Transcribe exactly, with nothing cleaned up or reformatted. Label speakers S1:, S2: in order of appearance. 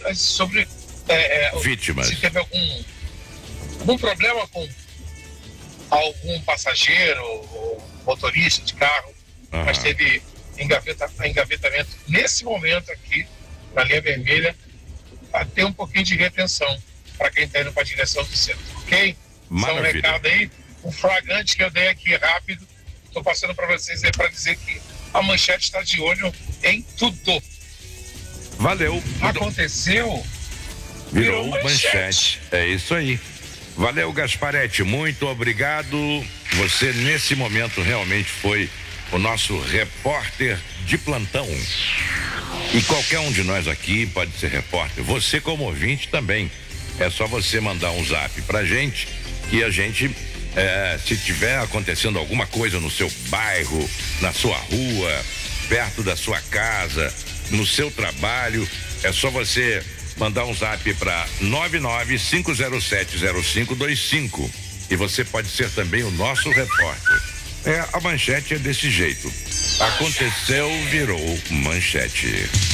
S1: as, sobre é, é,
S2: vítimas.
S1: Se teve algum, algum problema com algum passageiro ou motorista de carro, uhum. mas teve engaveta, engavetamento nesse momento aqui, na linha vermelha, para ter um pouquinho de retenção para quem está indo para a direção do centro, ok? Só um recado aí, um flagrante que eu dei aqui rápido, estou passando para vocês aí para dizer que a Manchete está de olho em tudo.
S2: Valeu.
S1: Aconteceu,
S2: virou, virou manchete. manchete. É isso aí. Valeu, Gasparetti, muito obrigado. Você, nesse momento, realmente foi o nosso repórter de plantão. E qualquer um de nós aqui pode ser repórter. Você, como ouvinte, também. É só você mandar um zap pra gente e a gente, é, se tiver acontecendo alguma coisa no seu bairro, na sua rua, perto da sua casa, no seu trabalho, é só você mandar um zap para nove nove cinco zero sete zero cinco dois cinco e você pode ser também o nosso repórter. É, a manchete é desse jeito. Aconteceu, virou manchete.